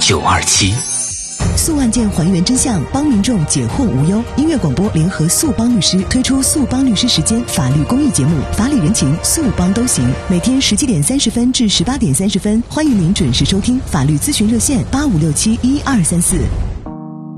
927。 诉案件还原真相，帮民众解惑无忧。音乐广播联合诉帮律师推出诉帮律师时间法律公益节目，法理人情，诉帮都行。每天17点30分至18点30分，欢迎您准时收听。法律咨询热线85671234。